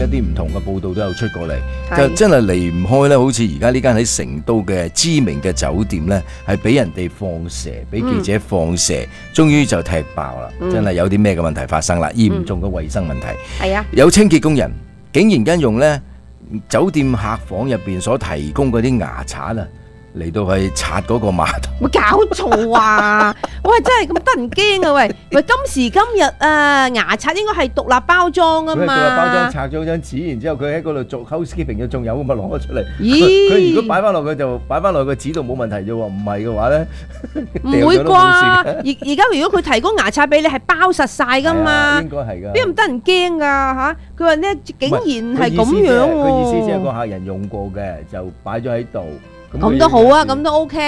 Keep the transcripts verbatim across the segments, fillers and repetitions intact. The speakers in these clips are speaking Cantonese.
一啲唔同嘅報道都有出過嚟，就真係離唔開咧。好似而家呢間喺成都嘅知名嘅酒店咧，係俾人哋放蛇，俾記者放蛇，嗯、終於就踢爆啦！嗯、真係有啲咩嘅問題發生啦，嚴重嘅衞生問題。係啊、嗯，有清潔工人竟然間用咧酒店客房入邊所提供嗰啲牙刷啊，嚟到去刷嗰個馬桶， 會搞錯啊！喂，真係咁得人驚啊！喂喂，今時今日啊，牙刷應該係獨立包裝啊嘛。 獨立包裝拆咗張紙，然之後佢喺嗰度做 housekeeping 嘅，仲有咁咪攞咗出嚟。咦？佢如果擺翻落去就擺翻落個紙度冇問題啫喎，唔係嘅話咧， 唔會啩？而而家如果佢提供牙刷俾你係包實晒噶嘛？ 應該係㗎。 邊咁得人驚㗎嚇？佢話咧竟然係咁樣喎。 佢意思即係個客人用過嘅就擺咗喺度。 咁都好啊，咁都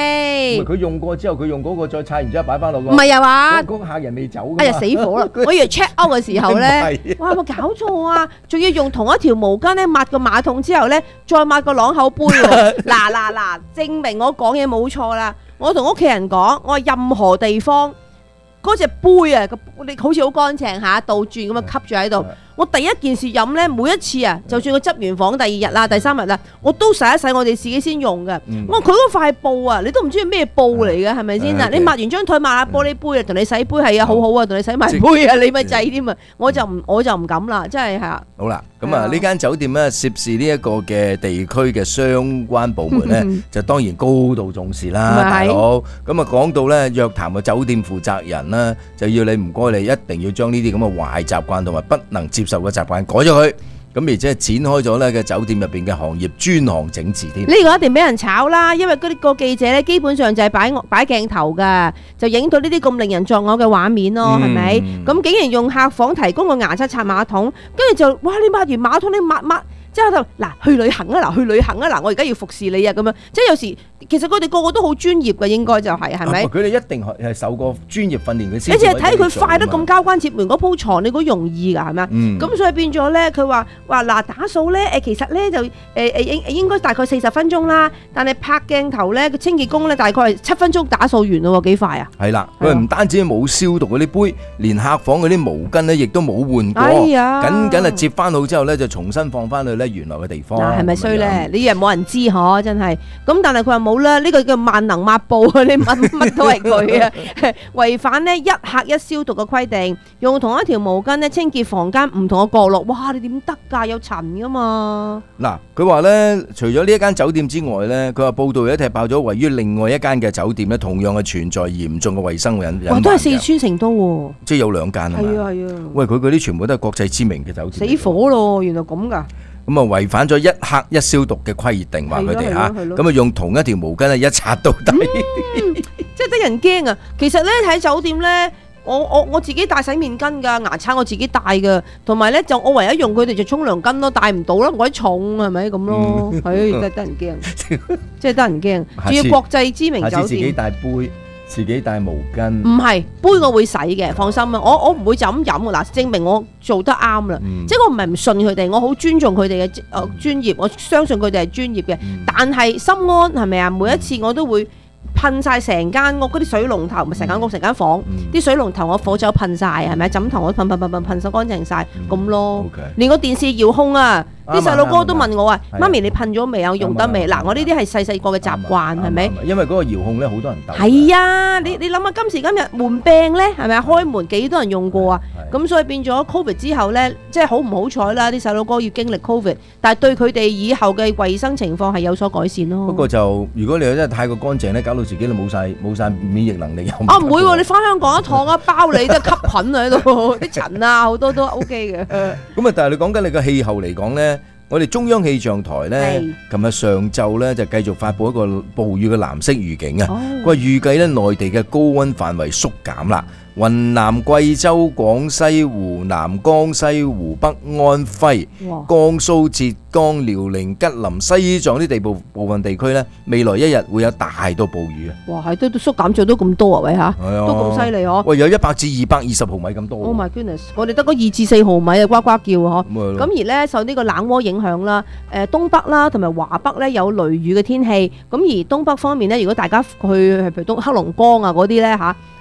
OK。 佢用過之後，佢用嗰個再刷，然之後擺翻落個。 唔係啊嘛， 嗰個客人未走。 哎呀死火啦！我以為 check out 嘅時候咧，哇有冇搞錯啊？仲要用同一條毛巾咧抹個馬桶之後咧，再抹個啷口杯喎。嗱嗱嗱，證明我講嘢冇錯啦。我同屋企人講，我話任何地方嗰隻杯啊，你好似好乾淨嚇，倒轉咁樣吸住喺度。我第一件事飲咧，每一次啊，就算佢執完房第二日啦、第三日啦，我都洗一洗我哋自己先用嘅。嗯、我話佢嗰塊布啊，你都唔知係咩布嚟嘅，係咪先啊？你抹完張台抹下玻璃杯啊，同你洗杯係啊，好好啊，同你洗埋杯啊，你咪制添啊！我就唔我就唔敢啦，真係係啊。 好啦，咁啊呢間酒店咧涉事呢一個嘅地區嘅相關部門咧，就當然高度重視啦，大佬。咁啊講到咧約談嘅酒店負責人啦，就要你唔該你一定要將呢啲咁嘅壞習慣同埋不能接受嘅習慣改咗佢，咁而且展開咗咧嘅酒店入邊嘅行業專項整治添。 呢個一定俾人炒啦，因為嗰啲個記者咧，基本上就係擺擺鏡頭噶，就影到呢啲咁令人作嘔嘅畫面咯，係咪？咁竟然用客房提供個牙刷刷馬桶，跟住就哇！你抹完馬桶，你抹抹之後就嗱去旅行啊，嗱去旅行啊，嗱我而家要服侍你啊，咁樣即係有時其實佢哋個個都好專業嘅，應該就係係咪？ 佢哋一定係受過專業訓練嘅先。 你淨係睇佢快得咁交關接門嗰鋪牀，你估容易㗎係咪？咁所以變咗咧，佢話話嗱打掃咧誒，其實咧就誒誒應應該大概四十分鐘啦，但係拍鏡頭咧個清潔工咧大概係七分鐘打掃完咯喎，幾快啊？ 係啦，佢唔單止冇消毒嗰啲杯，連客房嗰啲毛巾咧亦都冇換過，緊緊係接翻好之後咧就重新放翻去咧原來嘅地方。 嗱係咪衰咧？你以為冇人知嗬？真係咁，但係佢話冇啦，呢個叫萬能抹布啊！你乜乜都係佢啊，違反呢一客一消毒嘅規定，用同一條毛巾咧清潔房間唔同嘅角落，哇！你點得㗎？有塵噶嘛？ 嗱，佢話咧，除咗呢一間酒店之外咧，佢話報道有踢爆咗位於另外一間嘅酒店咧，同樣係存在嚴重嘅衞生隱患。 哇！都係四川成都喎， 即係有兩間啊嘛。係啊係啊。喂， 佢嗰啲全部都係國際知名嘅酒店。 死火咯！原來咁㗎。 咁啊違反咗一客一消毒嘅規定，話佢哋嚇，咁啊用同一條毛巾咧一刷到底， 嗯、即係得人驚啊！其實咧喺酒店咧，我我我自己帶洗面巾㗎，牙刷我自己帶㗎，同埋咧就我唯一用佢哋就沖涼巾咯，帶唔到啦，我啲重係咪咁咯？係真係得人驚，即係得人驚，仲要國際知名酒店，下次自己帶杯。自己帶毛巾， 唔係杯我會洗嘅，放心啦。我我唔會就咁飲嗱，證明我做得啱啦。嗯、即係我唔係唔信佢哋，我好尊重佢哋嘅誒專業，我相信佢哋係專業嘅。嗯、但係心安係咪啊？每一次我都會噴晒成間屋嗰啲水龍頭，咪成間屋成間房啲、嗯、水龍頭我火酒噴晒，係咪？枕頭我噴噴噴噴噴晒乾淨晒咁、嗯、咯。Okay. 連個電視遙控啊！啲細路哥都問我啊，媽咪你噴咗未啊？用得未？嗱，我呢啲係細細個嘅習慣，係咪？ 因為嗰個遙控咧，好多人鬥。 係啊，你你諗下今時今日門柄咧，係咪啊？開門幾多人用過啊？咁所以變咗 Covid 之後咧，即係好唔好彩啦！啲細路哥要經歷 Covid，但係對佢哋以後嘅衞生情況係有所改善咯。 不過就如果你真係太過乾淨咧，搞到自己都冇曬冇曬免疫能力。 啊唔會喎，你翻香港一趟啊，包你都係吸菌喺度，啲塵啊好多都 OK 嘅。 咁啊，但係你講緊你個氣候嚟講咧。我哋中央氣象台咧，琴日上晝咧就繼續發布一個暴雨嘅藍色預警啊！佢話預計咧內地嘅高溫範圍縮減啦，雲南、貴州、廣西、湖南、江西、湖北、安徽、江蘇、浙江、遼寧、吉林、西藏啲地部部分地區咧，未來一日會有大到暴雨啊！ 哇，係都都縮減咗都咁多啊，喂嚇，都咁犀利嗬！ 喂，有一百至二百二十毫米咁多。 Oh my goodness！我哋得嗰二至四毫米啊，呱呱叫嗬。咁而咧受呢個冷渦影響啦，誒東北啦同埋華北咧有雷雨嘅天氣。咁而東北方面咧，如果大家去譬如東黑龍江啊嗰啲咧嚇。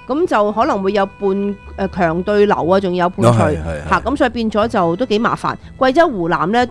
咁就可能會有半誒強對流啊，仲有半哦除係係係嚇，咁所以變咗就都幾麻煩。貴州、湖南咧。